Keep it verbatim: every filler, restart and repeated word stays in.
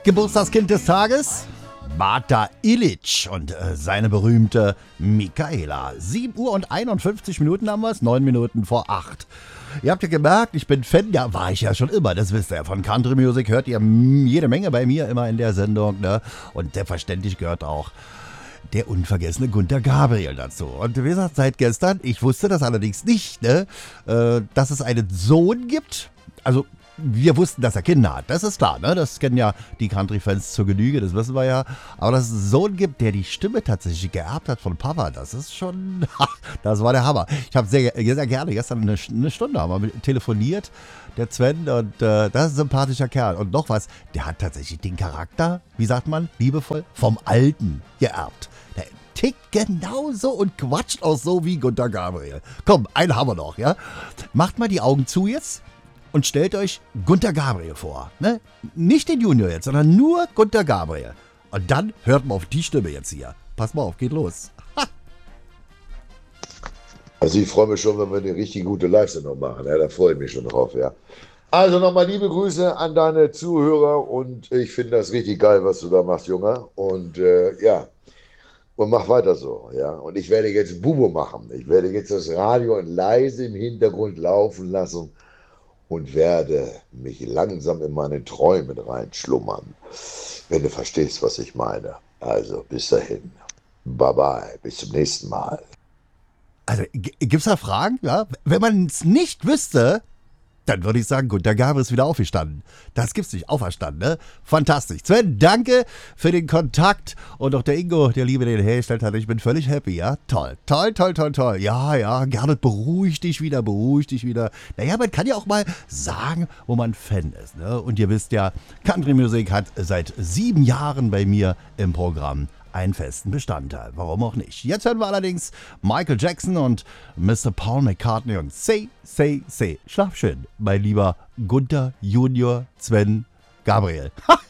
Geburtstagskind des Tages? Bata Ilic und äh, seine berühmte Michaela. sieben Uhr und einundfünfzig Minuten haben wir es, neun Minuten vor acht. Ihr habt ja gemerkt, ich bin Fan, ja, war ich ja schon immer, das wisst ihr ja. Von Country Music hört ihr jede Menge bei mir immer in der Sendung, ne? Und selbstverständlich gehört auch der unvergessene Gunther Gabriel dazu. Und wie gesagt, seit gestern, ich wusste das allerdings nicht, ne? Äh, dass es einen Sohn gibt. Also, wir wussten, dass er Kinder hat, das ist klar, ne? Das kennen ja die Country-Fans zur Genüge, das wissen wir ja. Aber dass es einen Sohn gibt, der die Stimme tatsächlich geerbt hat von Papa, das ist schon, das war der Hammer. Ich habe sehr, sehr gerne gestern eine, eine Stunde haben wir telefoniert, der Sven, und äh, das ist ein sympathischer Kerl. Und noch was, der hat tatsächlich den Charakter, wie sagt man, liebevoll, vom Alten geerbt. Der tickt genauso und quatscht auch so wie Gunther Gabriel. Komm, einen haben wir noch, ja? Macht mal die Augen zu jetzt. Und stellt euch Gunther Gabriel vor. Ne? Nicht den Junior jetzt, sondern nur Gunther Gabriel. Und dann hört mal auf die Stimme jetzt hier. Pass mal auf, geht los. Ha. Also ich freue mich schon, wenn wir eine richtig gute Live-Sendung machen. Ja, da freue ich mich schon drauf, ja. Also nochmal liebe Grüße an deine Zuhörer und ich finde das richtig geil, was du da machst, Junge. Und äh, ja, und mach weiter so, ja. Und ich werde jetzt Bubo machen. Ich werde jetzt das Radio leise im Hintergrund laufen lassen und werde mich langsam in meine Träume reinschlummern, wenn du verstehst, was ich meine. Also, bis dahin. Bye-bye. Bis zum nächsten Mal. Also, g- gibt's da Fragen? Ja? Wenn man es nicht wüsste, dann würde ich sagen, Gunther Gabriel ist wieder auferstanden. Das gibt's nicht, auferstanden, ne? Fantastisch. Sven, danke für den Kontakt. Und auch der Ingo, der Liebe, den hergestellt hat. Ich bin völlig happy, ja? Toll, toll, toll, toll, toll. Ja, ja, Gernot, beruhig dich wieder, beruhig dich wieder. Naja, man kann ja auch mal sagen, wo man Fan ist, ne? Und ihr wisst ja, Country Music hat seit sieben Jahren bei mir im Programm einen festen Bestandteil. Warum auch nicht? Jetzt hören wir allerdings Michael Jackson und Mister Paul McCartney und Say, Say, Say. Schlaf schön, mein lieber Gunther Junior Sven Gabriel. Ha!